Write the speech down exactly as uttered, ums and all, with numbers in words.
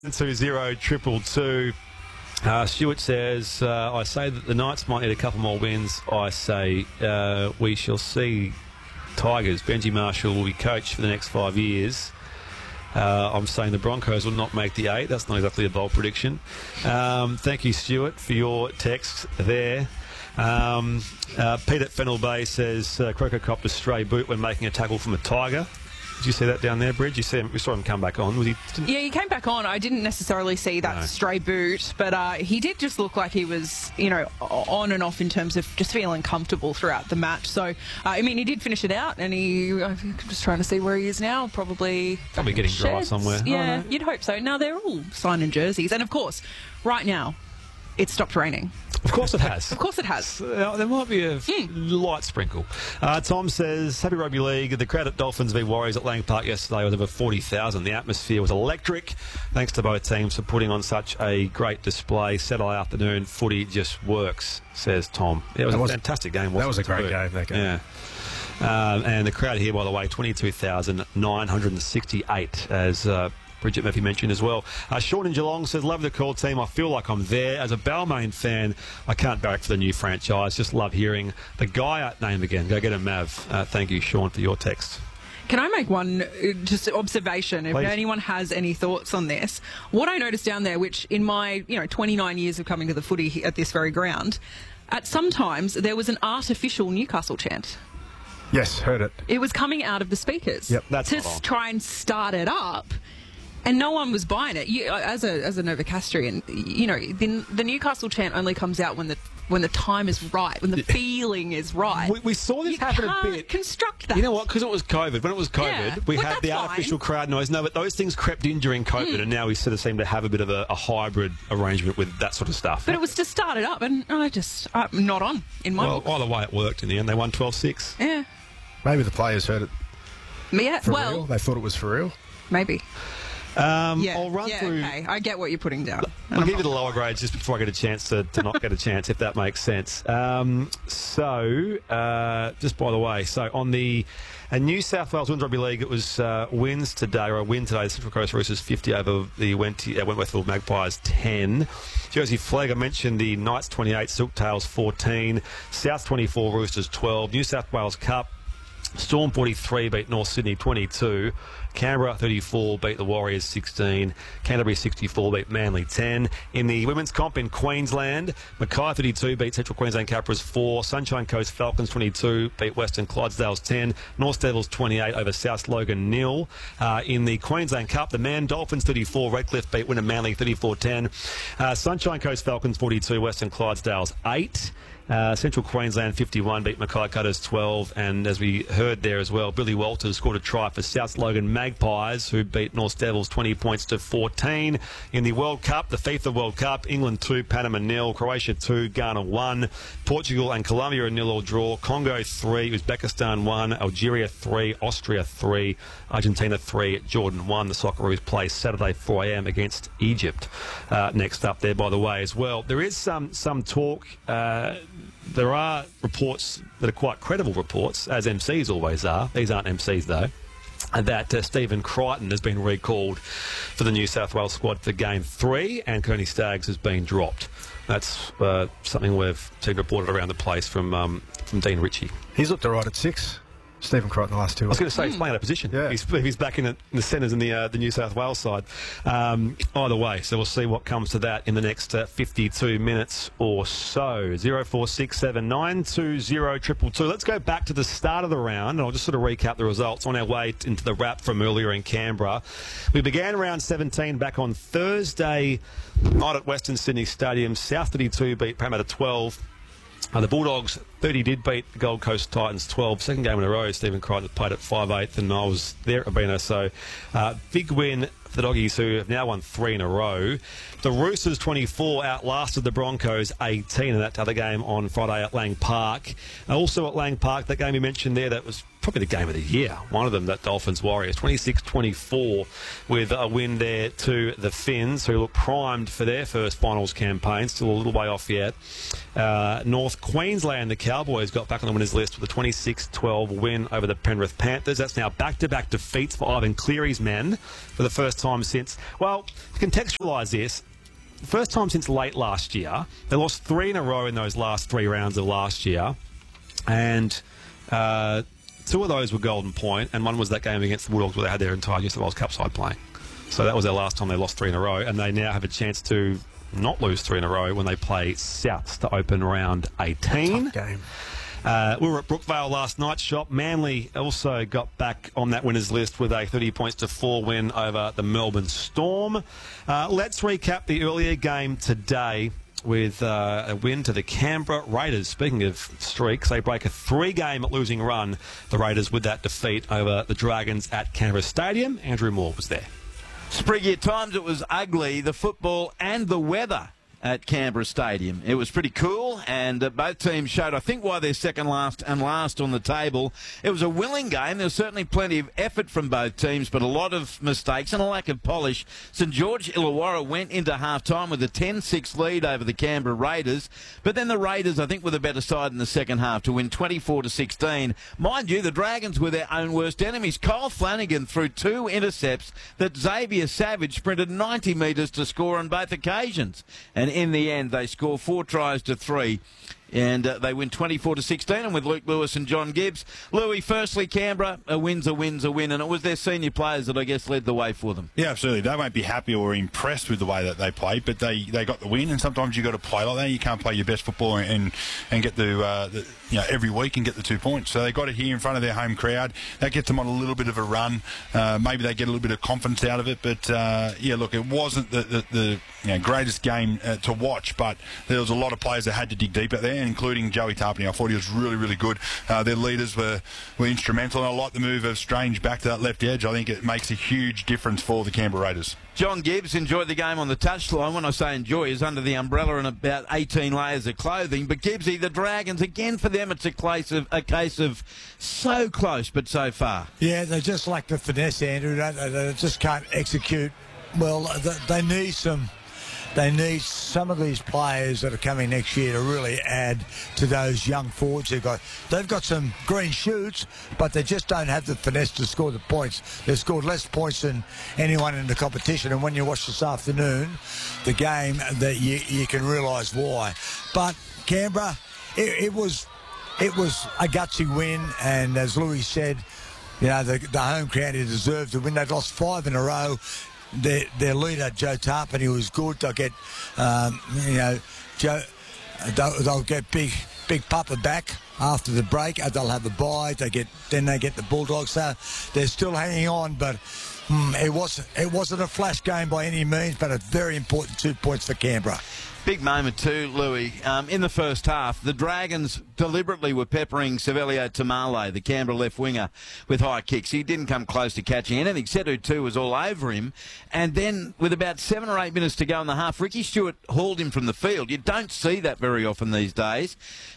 two zero triple two. Uh, Stuart says, uh, I say that the Knights might need a couple more wins. I say uh, we shall see Tigers. Benji Marshall will be coach for the next five years. Uh, I'm saying the Broncos will not make the eight. That's not exactly a bold prediction. Um, thank you, Stuart, for your text there. Um, uh, Pete at Fennel Bay says, uh, Croker copped a stray boot when making a tackle from a Tiger. Did you see that down there, Bridge? You see him, we saw him come back on. Was he? Yeah, he came back on. I didn't necessarily see that No. stray boot, but uh, he did just look like he was, you know, on and off in terms of just feeling comfortable throughout the match. So, uh, I mean, he did finish it out, and he, I'm just trying to see where he is now. Probably, Probably getting dry sheds. somewhere. Yeah, Oh, no. you'd hope so. Now they're all signing jerseys, and of course, right now, it's stopped raining. Of course it has. Of course it has. Uh, there might be a Mm. light sprinkle. Uh, Tom says, happy rugby league. The crowd at Dolphins v Warriors at Lang Park yesterday was over forty thousand. The atmosphere was electric. Thanks to both teams for putting on such a great display. Saturday afternoon footy just works, says Tom. Yeah, it was That a was- fantastic game. That wasn't was a it, great too? game, that game. Yeah. Um, and the crowd here, by the way, twenty-two thousand nine hundred sixty-eight, as uh, Bridget Murphy mentioned as well. Uh, Sean in Geelong says, love the call team. I feel like I'm there. As a Balmain fan, I can't barrack for the new franchise. Just love hearing the Gaia name again. Go get a Mav. Uh, thank you, Sean, for your text. Can I make one uh, just observation? If Please. anyone has any thoughts on this, what I noticed down there, which in my you know twenty-nine years of coming to the footy at this very ground, at some times there was an artificial Newcastle chant. Yes, heard it. It was coming out of the speakers. Yep, that's to not on. s- try and start it up. And no one was buying it. You, as a as a Novocastrian, you know, the, the Newcastle chant only comes out when the when the time is right, when the feeling is right. We, we saw this you happen a can't bit. construct that. You know what? Because it was COVID. When it was COVID, Yeah. we Well, had that's the fine. artificial crowd noise. No, but those things crept in during COVID, Mm. and now we sort of seem to have a bit of a, a hybrid arrangement with that sort of stuff. But it was to start it up, and I just I'm not on in my well, book. either way, it worked in the end. They won twelve six. Yeah, Maybe the players heard it yeah. for Well, real. They thought it was for real. maybe. Um, Yeah, I'll run yeah, through. okay. I get what you're putting down. I'll give you the lower grades just before I get a chance to, to not get a chance, if that makes sense. Um, so, uh, just by the way, so on the uh, New South Wales Women's Rugby League, it was uh, wins today, or a win today. The Central Coast Roosters fifty over the Went- uh, Wentworthville Magpies ten. Jersey Flag, I mentioned the Knights twenty-eight, Silktails fourteen, South twenty-four, Roosters twelve, New South Wales Cup. Storm forty-three beat North Sydney twenty-two. Canberra thirty-four beat the Warriors sixteen. Canterbury sixty-four beat Manly ten. In the women's comp in Queensland, Mackay thirty-two beat Central Queensland Capras four. Sunshine Coast Falcons twenty-two beat Western Clydesdales ten. North Devils twenty-eight over South Logan nil. Uh, in the Queensland Cup, the Man Dolphins thirty-four. Redcliffe beat Winner Manly thirty-four ten. Uh, Sunshine Coast Falcons forty-two. Western Clydesdales eight. Uh, Central Queensland fifty-one beat Mackay Cutters twelve, and as we heard there as well, Billy Walters scored a try for South Logan Magpies, who beat North Devils twenty points to fourteen. In the World Cup, the FIFA World Cup, England two, Panama nil, Croatia two, Ghana one, Portugal and Colombia a nil-all draw, Congo three, Uzbekistan one, Algeria three, Austria three, Argentina three, Jordan one. The Socceroos play Saturday four a m against Egypt. Uh, next up there, by the way, as well. There is some some talk. Uh, There are reports that are quite credible reports, as M Cs always are. These aren't M Cs, though. That uh, Stephen Crichton has been recalled for the New South Wales squad for Game three, and Kearney Staggs has been dropped. That's uh, something we've seen reported around the place from um, from Dean Ritchie. He's looked all right at six. Stephen Crichton the last two. I was going to say he's playing out of position. Yeah. He's, he's back in the, in the centres in the uh, the New South Wales side. Um, either way, so we'll see what comes to that in the next uh, fifty-two minutes or so. zero four six seven nine two zero triple two. Let's go back to the start of the round, and I'll just sort of recap the results on our way into the wrap from earlier in Canberra. We began round seventeen back on Thursday night at Western Sydney Stadium. South thirty-two beat Parramatta twelve. Uh, the Bulldogs thirty did beat the Gold Coast Titans twelve. Second game in a row. Stephen Crichton played at five eighth, and I was there at Abena. So uh, big win for the Doggies, who have now won three in a row. The Roosters twenty-four outlasted the Broncos eighteen in that other game on Friday at Lang Park. Uh, also at Lang Park, that game you mentioned there, that was probably the game of the year. One of them, that Dolphins Warriors, twenty-six twenty-four, with a win there to the Finns, who look primed for their first finals campaign. Still a little way off yet. Uh, North Queensland, the Cowboys got back on the winners list with a twenty-six twelve win over the Penrith Panthers. That's now back-to-back defeats for Ivan Cleary's men for the first time since, well, to contextualise this, first time since late last year. They lost three in a row in those last three rounds of last year. And uh, two of those were Golden Point, and one was that game against the Bulldogs where they had their entire New South Wales Cup side playing. So that was their last time they lost three in a row, and they now have a chance to not lose three in a row when they play Souths to open round eighteen. Tough game. Uh, we were at Brookvale last night. Shop Manly also got back on that winners list with a thirty points to four win over the Melbourne Storm. Uh, let's recap the earlier game today with uh, a win to the Canberra Raiders. Speaking of streaks, they break a three-game losing run, the Raiders, with that defeat over the Dragons at Canberra Stadium. Andrew Moore was there. Spriggy, at times it was ugly, the football and the weather at Canberra Stadium. It was pretty cool, and uh, both teams showed, I think, why they're second last and last on the table. It was a willing game. There was certainly plenty of effort from both teams, but a lot of mistakes and a lack of polish. St George Illawarra went into half-time with a ten six lead over the Canberra Raiders, but then the Raiders, I think, were the better side in the second half to win twenty-four to sixteen. Mind you, the Dragons were their own worst enemies. Kyle Flanagan threw two intercepts that Xavier Savage sprinted ninety metres to score on both occasions. And in the end, they score four tries to three. And uh, they win twenty-four to sixteen, and with Luke Lewis and John Gibbs. Louis, firstly, Canberra, a win's a win's a win, and it was their senior players that I guess led the way for them. Yeah, absolutely. They won't be happy or impressed with the way that they played, but they, they got the win, and sometimes you've got to play like that. You can't play your best football and and get the, uh, the you know every week and get the two points. So they got it here in front of their home crowd. That gets them on a little bit of a run. Uh, maybe they get a little bit of confidence out of it, but uh, yeah, look, it wasn't the the, the you know, greatest game uh, to watch, but there was a lot of players that had to dig deep out there, including Joey Tarpany. I thought he was really, really good. Uh, their leaders were, were instrumental, and I like the move of Strange back to that left edge. I think it makes a huge difference for the Canberra Raiders. John Gibbs enjoyed the game on the touchline. When I say enjoy, is under the umbrella and about eighteen layers of clothing. But Gibbsy, the Dragons, again for them, it's a case of a case of so close but so far. Yeah, they just lack the finesse, Andrew. They, they just can't execute well. They, they need some. They need some of these players that are coming next year to really add to those young forwards. They've got, they've got some green shoots, but they just don't have the finesse to score the points. They've scored less points than anyone in the competition, and when you watch this afternoon, the game, that you, you can realise why. But Canberra, it, it was it was a gutsy win, and as Louis said, you know, the, the home crowd deserved to win. They'd lost five in a row. Their, their leader, Joe Tarpany, was good. They'll get, um, you know, Joe. They'll, they'll get big, big Papa back after the break. They'll have the bye. They get, then they get the Bulldogs. So they're still hanging on, but mm, it was, it wasn't a flash game by any means, but a very important two points for Canberra. Big moment too, Louis. Um, in the first half, the Dragons deliberately were peppering Savelio Tamale, the Canberra left winger, with high kicks. He didn't come close to catching anything. Setu too was all over him. And then, with about seven or eight minutes to go in the half, Ricky Stewart hauled him from the field. You don't see that very often these days.